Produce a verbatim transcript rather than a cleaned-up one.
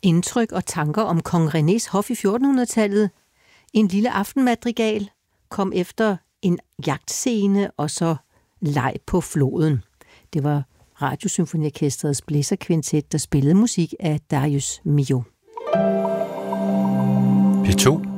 Indtryk og tanker om kong Renés hof i fjortenhundredetallet. En lille aftenmadrigal kom efter en jagtscene og så leg på floden. Det var Radiosymfoniorkestrets blæserkvintet, der spillede musik af Darius Milhaud. P to